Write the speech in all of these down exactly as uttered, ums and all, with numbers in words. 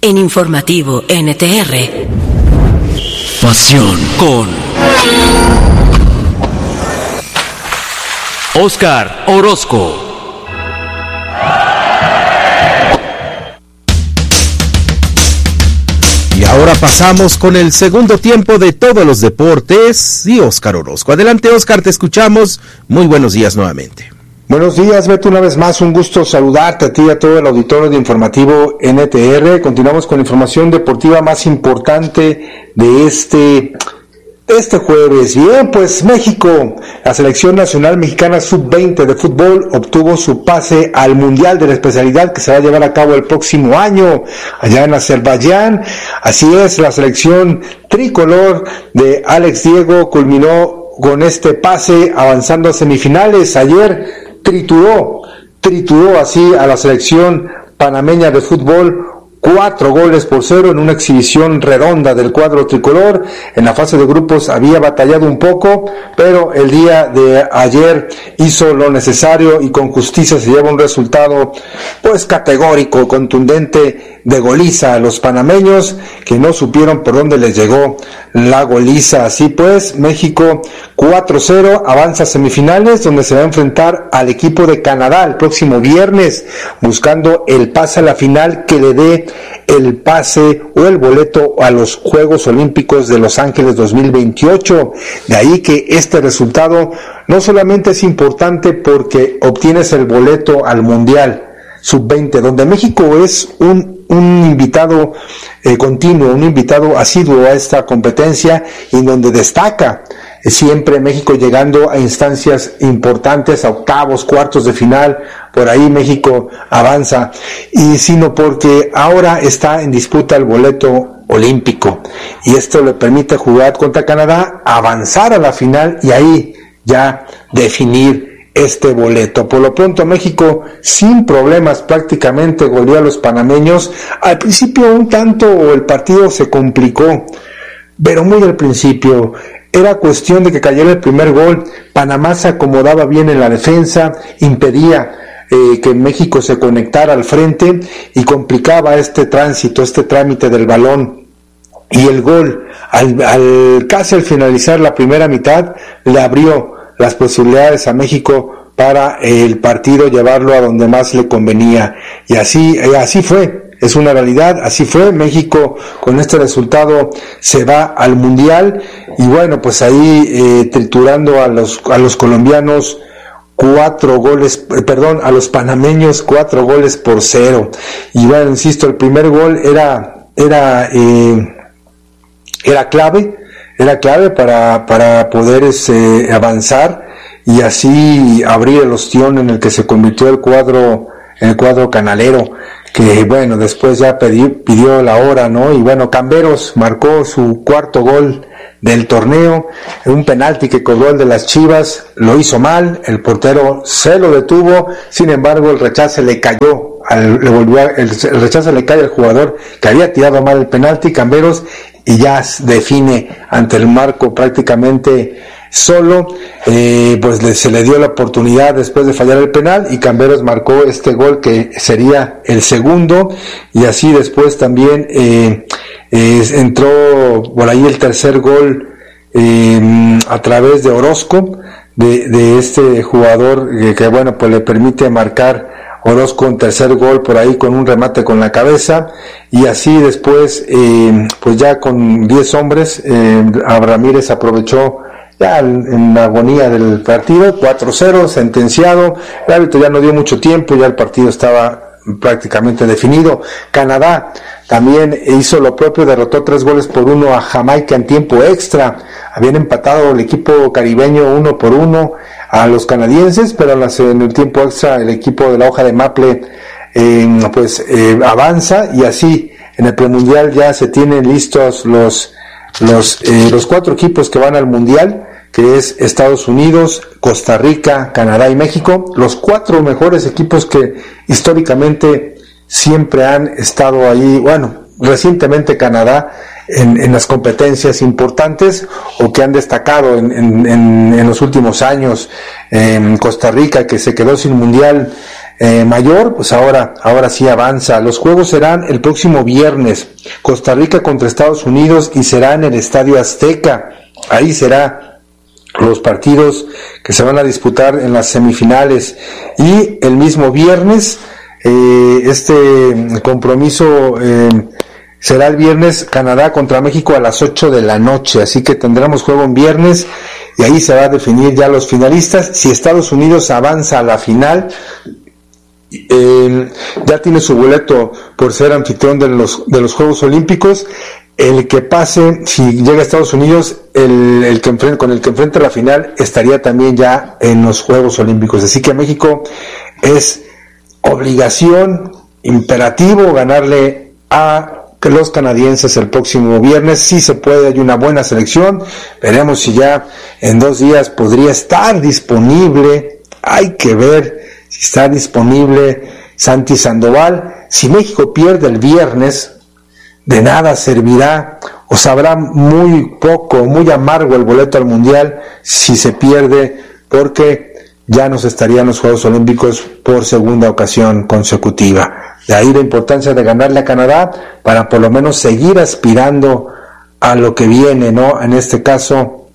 en Informativo N T R. Pasión con Óscar Orozco. Y ahora pasamos con el segundo tiempo de todos los deportes y Óscar Orozco. Adelante, Óscar, te escuchamos. Muy buenos días nuevamente. Buenos días, Beto, una vez más, un gusto saludarte a ti y a todo el auditorio de Informativo N T R. Continuamos con la información deportiva más importante de este, de este jueves. Bien, pues México, la selección nacional mexicana sub veinte de fútbol obtuvo su pase al Mundial de la especialidad que se va a llevar a cabo el próximo año allá en Azerbaiyán. Así es, la selección tricolor de Alex Diego culminó con este pase avanzando a semifinales. Ayer trituró, trituró así a la selección panameña de fútbol, cuatro goles por cero en una exhibición redonda del cuadro tricolor. En la fase de grupos había batallado un poco, pero el día de ayer hizo lo necesario y con justicia se lleva un resultado pues categórico, contundente, de goliza a los panameños, que no supieron por dónde les llegó la goliza. Así pues, México cuatro cero avanza a semifinales, donde se va a enfrentar al equipo de Canadá el próximo viernes, buscando el pase a la final que le dé el pase o el boleto a los Juegos Olímpicos de Los Ángeles dos mil veintiocho. De ahí que este resultado no solamente es importante porque obtienes el boleto al Mundial sub veinte, donde México es un un invitado eh, continuo, un invitado asiduo a esta competencia, y donde destaca eh, siempre México llegando a instancias importantes, a octavos, cuartos de final. Por ahí México avanza, y sino porque ahora está en disputa el boleto olímpico, y esto le permite jugar contra Canadá, avanzar a la final y ahí ya definir este boleto. Por lo pronto México sin problemas prácticamente goleó a los panameños. Al principio un tanto el partido se complicó, pero muy al principio. Era cuestión de que cayera el primer gol. Panamá se acomodaba bien en la defensa, impedía eh, que México se conectara al frente y complicaba este tránsito, este trámite del balón. Y el gol, al, al casi al finalizar la primera mitad, le abrió las posibilidades a México para el partido llevarlo a donde más le convenía, y así así fue, es una realidad, así fue. México con este resultado se va al Mundial, y bueno, pues ahí eh, triturando a los a los colombianos cuatro goles, eh, perdón, a los panameños cuatro goles por cero. Y bueno, insisto, el primer gol era era eh, era clave Era clave para, para poder ese, avanzar y así abrir el ostión en el que se convirtió el cuadro, el cuadro canalero, que bueno, después ya pidió, pidió la hora, ¿no? Y bueno, Camberos marcó su cuarto gol del torneo, un penalti que cobró el de las Chivas, lo hizo mal, el portero se lo detuvo, sin embargo el rechace le cayó, al, le volvió a, el, el rechace le cae al jugador que había tirado mal el penalti, Camberos, y ya define ante el marco prácticamente solo, eh, pues le, se le dio la oportunidad después de fallar el penal, y Camberos marcó este gol que sería el segundo, y así después también eh, eh, entró por ahí el tercer gol eh, a través de Orozco, de, de este jugador que, que bueno, pues le permite marcar Orozco un tercer gol por ahí con un remate con la cabeza, y así después eh, pues ya con diez hombres eh, Ramírez aprovechó ya en la agonía del partido, cuatro cero, sentenciado. El árbitro ya no dio mucho tiempo, ya el partido estaba prácticamente definido. Canadá también hizo lo propio, derrotó tres goles por uno a Jamaica en tiempo extra. Habían empatado el equipo caribeño uno por uno a los canadienses, pero en el tiempo extra el equipo de la hoja de Maple eh, pues eh, avanza, y así en el premundial ya se tienen listos los los eh, los cuatro equipos que van al mundial, que es Estados Unidos, Costa Rica, Canadá y México, los cuatro mejores equipos que históricamente siempre han estado ahí. Bueno, recientemente Canadá en, en las competencias importantes, o que han destacado en, en, en, en los últimos años. En Costa Rica, que se quedó sin mundial eh, mayor, pues ahora, ahora sí avanza. Los juegos serán el próximo viernes, Costa Rica contra Estados Unidos, y será en el Estadio Azteca. Ahí será los partidos que se van a disputar en las semifinales. Y el mismo viernes, eh, este compromiso eh, será el viernes, Canadá contra México a las ocho de la noche, así que tendremos juego en viernes y ahí se va a definir ya los finalistas. Si Estados Unidos avanza a la final, eh, ya tiene su boleto por ser anfitrión de los de los Juegos Olímpicos. El que pase, si llega a Estados Unidos, el, el que enfrente, con el que enfrente la final estaría también ya en los Juegos Olímpicos. Así que México es obligación, imperativo ganarle a que los canadienses el próximo viernes. Sí se puede, hay una buena selección, veremos si ya en dos días podría estar disponible, hay que ver si está disponible Santi Sandoval. Si México pierde el viernes, de nada servirá, o sabrá muy poco, muy amargo el boleto al Mundial si se pierde, porque ya nos estarían los Juegos Olímpicos por segunda ocasión consecutiva. De ahí la importancia de ganarle a Canadá para por lo menos seguir aspirando a lo que viene, ¿no? En este caso,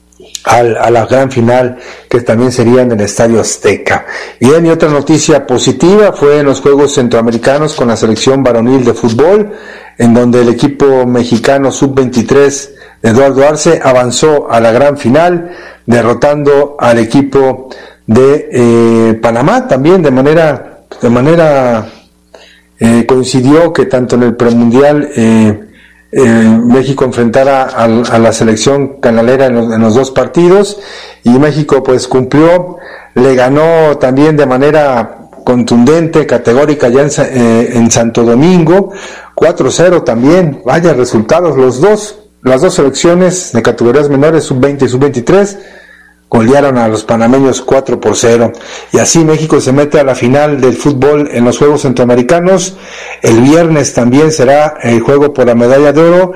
al, a la gran final, que también sería en el Estadio Azteca. Bien, y otra noticia positiva fue en los Juegos Centroamericanos con la selección varonil de fútbol, en donde el equipo mexicano sub veintitrés de Eduardo Arce avanzó a la gran final, derrotando al equipo de eh, Panamá también de manera de manera eh, coincidió que tanto en el premundial eh, eh, México enfrentara a, a la selección canalera en los, en los dos partidos, y México pues cumplió, le ganó también de manera contundente, categórica ya en, eh, en Santo Domingo, cuatro cero también. Vaya resultados, los dos las dos selecciones de categorías menores, sub veinte y sub veintitrés, golearon a los panameños cuatro por cero, y así México se mete a la final del fútbol en los Juegos Centroamericanos. El viernes también será el juego por la medalla de oro,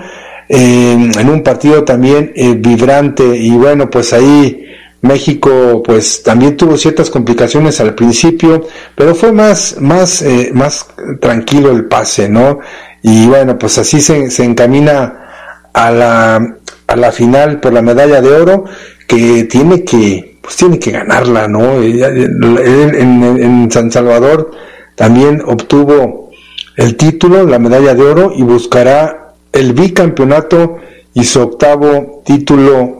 eh, en un partido también eh, vibrante, y bueno, pues ahí México pues también tuvo ciertas complicaciones al principio, pero fue más más eh, más tranquilo el pase, ¿no? Y bueno, pues así se, se encamina a la a la final por la medalla de oro, que tiene que pues tiene que ganarla, ¿no? En, en, en San Salvador también obtuvo el título, la medalla de oro, y buscará el bicampeonato y su octavo título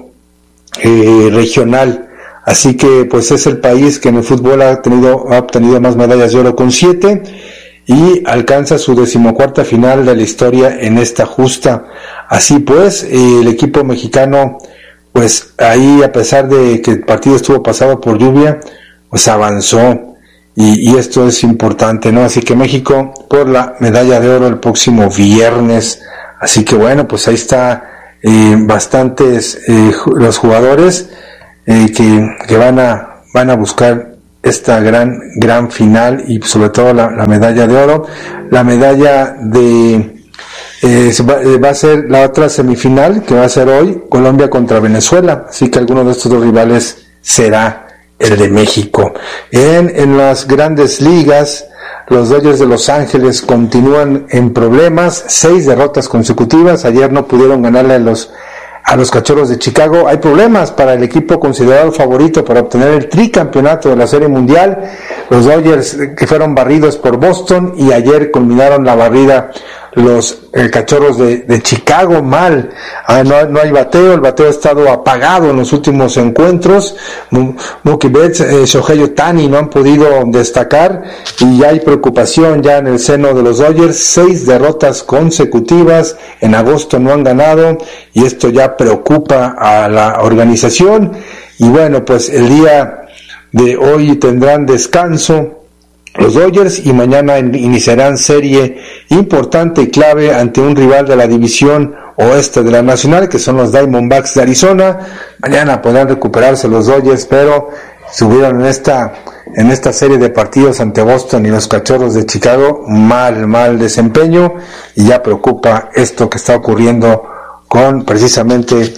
eh, regional. Así que pues es el país que en el fútbol ha tenido ha obtenido más medallas de oro con siete, y alcanza su decimocuarta final de la historia en esta justa. Así pues, eh, el equipo mexicano, pues ahí, a pesar de que el partido estuvo pasado por lluvia, pues avanzó, y, y esto es importante, ¿no? Así que México por la medalla de oro el próximo viernes. Así que bueno, pues ahí está, eh, bastantes eh, los jugadores eh, que, que van a van a buscar esta gran gran final, y sobre todo la, la medalla de oro. La medalla de eh, va, eh, va a ser la otra semifinal, que va a ser hoy, Colombia contra Venezuela, así que alguno de estos dos rivales será el de México. En, en las grandes ligas, los Dodgers de Los Ángeles continúan en problemas, seis derrotas consecutivas. Ayer no pudieron ganarle a los a los Cachorros de Chicago. Hay problemas para el equipo considerado favorito para obtener el tricampeonato de la Serie Mundial. Los Dodgers, que fueron barridos por Boston, y ayer culminaron la barrida los eh, Cachorros de, de Chicago. Mal, ah, no, no hay bateo, el bateo ha estado apagado en los últimos encuentros. Mookie Betts, eh, Shohei Ohtani no han podido destacar, y ya hay preocupación ya en el seno de los Dodgers. Seis derrotas consecutivas, en agosto no han ganado, y esto ya preocupa a la organización. Y bueno, pues el día de hoy tendrán descanso los Dodgers, y mañana iniciarán serie importante y clave ante un rival de la división oeste de la Nacional, que son los Diamondbacks de Arizona. Mañana podrán recuperarse los Dodgers, pero subieron en esta en esta serie de partidos ante Boston y los Cachorros de Chicago, mal mal desempeño, y ya preocupa esto que está ocurriendo con precisamente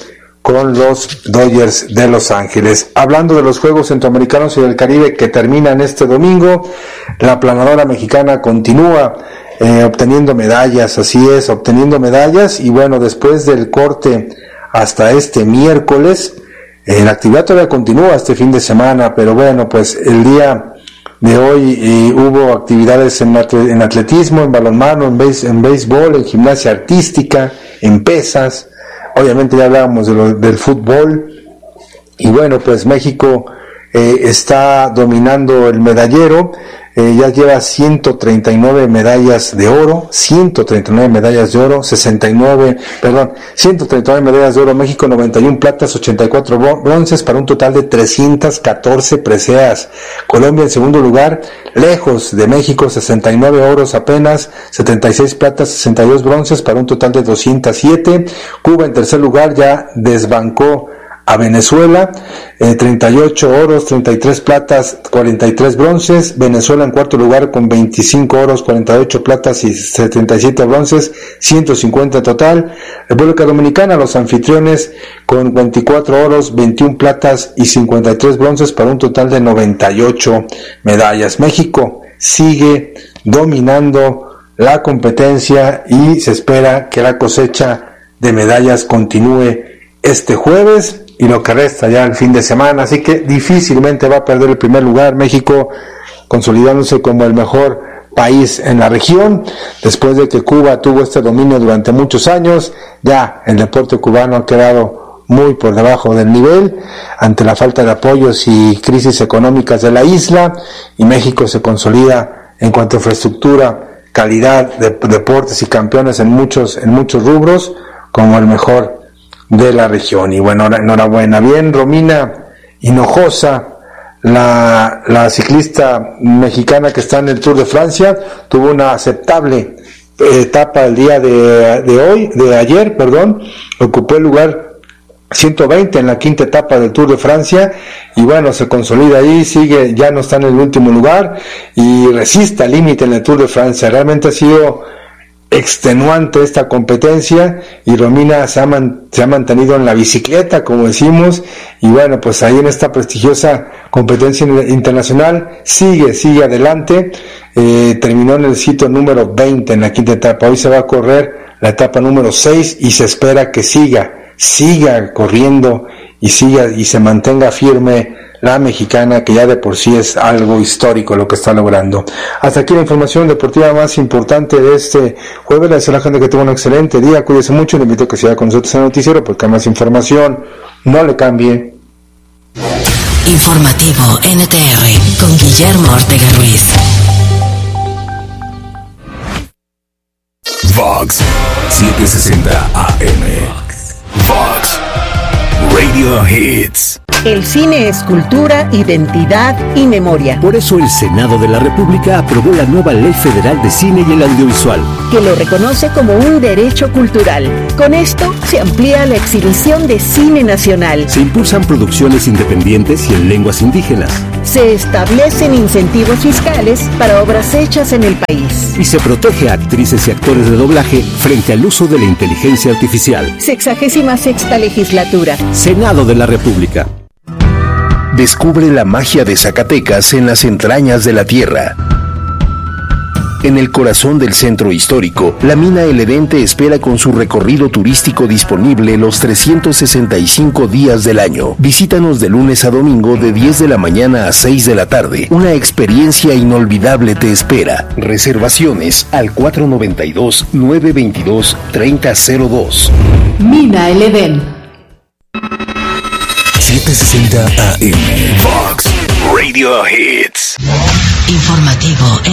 con los Dodgers de Los Ángeles. Hablando de los Juegos Centroamericanos y del Caribe que terminan este domingo, la planadora mexicana continúa eh, obteniendo medallas, así es, obteniendo medallas, y bueno, después del corte hasta este miércoles, eh, la actividad todavía continúa este fin de semana, pero bueno, pues el día de hoy eh, hubo actividades en, en atletismo, en balonmano, en, base, en béisbol, en gimnasia artística, en pesas. Obviamente ya hablábamos de lo, del fútbol, y bueno, pues México eh, está dominando el medallero, eh, ya lleva ciento treinta y nueve medallas de oro, ciento treinta y nueve medallas de oro, sesenta y nueve, perdón, ciento treinta y nueve medallas de oro, México noventa y uno platas, ochenta y cuatro bronces, para un total de trescientas catorce preseas. Colombia en segundo lugar, lejos de México, sesenta y nueve oros apenas, setenta y seis platas, sesenta y dos bronces, para un total de doscientos siete. Cuba en tercer lugar ya desbancó a Venezuela, eh, treinta y ocho oros, treinta y tres platas, cuarenta y tres bronces. Venezuela en cuarto lugar con veinticinco oros, cuarenta y ocho platas y setenta y siete bronces, ciento cincuenta en total. República Dominicana, los anfitriones, con veinticuatro oros, veintiuna platas y cincuenta y tres bronces, para un total de noventa y ocho medallas. México sigue dominando la competencia y se espera que la cosecha de medallas continúe este jueves y lo que resta ya el fin de semana, así que difícilmente va a perder el primer lugar. México consolidándose como el mejor país en la región, después de que Cuba tuvo este dominio durante muchos años. Ya el deporte cubano ha quedado muy por debajo del nivel ante la falta de apoyos y crisis económicas de la isla, y México se consolida en cuanto a infraestructura, calidad de deportes y campeones en muchos en muchos rubros como el mejor de la región. Y bueno, enhorabuena. Bien, Romina Hinojosa, la, la ciclista mexicana que está en el Tour de Francia, tuvo una aceptable etapa el día de, de hoy, de ayer, perdón, ocupó el lugar ciento veinte en la quinta etapa del Tour de Francia, y bueno, se consolida ahí, sigue, ya no está en el último lugar, y resiste al límite en el Tour de Francia. Realmente ha sido extenuante esta competencia, y Romina se ha, man, se ha mantenido en la bicicleta, como decimos, y bueno, pues ahí en esta prestigiosa competencia internacional sigue, sigue adelante. Eh, terminó en el sitio número veinte en la quinta etapa. Hoy se va a correr la etapa número seis y se espera que siga, siga corriendo y siga y se mantenga firme la mexicana, que ya de por sí es algo histórico lo que está logrando. Hasta aquí la información deportiva más importante de este jueves. Le deseo a la gente que tenga un excelente día, cuídese mucho, le invito a que siga con nosotros en el noticiero porque hay más información, no le cambie. Informativo N T R con Guillermo Ortega Ruiz. Vox setecientos sesenta A M. Vox Radio Hits. El cine es cultura, identidad y memoria. Por eso el Senado de la República aprobó la nueva Ley Federal de Cine y el Audiovisual, que lo reconoce como un derecho cultural. Con esto se amplía la exhibición de cine nacional. Se impulsan producciones independientes y en lenguas indígenas. Se establecen incentivos fiscales para obras hechas en el país. Y se protege a actrices y actores de doblaje frente al uso de la inteligencia artificial. Sexagésima sexta legislatura. Senado de la República. Descubre la magia de Zacatecas en las entrañas de la tierra. En el corazón del centro histórico, la mina El Edén te espera con su recorrido turístico disponible los trescientos sesenta y cinco días del año. Visítanos de lunes a domingo de diez de la mañana a seis de la tarde. Una experiencia inolvidable te espera. Reservaciones al cuatro noventa y dos, nueve veintidós, treinta cero dos. Mina El Edén. setecientos sesenta A M. Vox Radio Hits. Informativo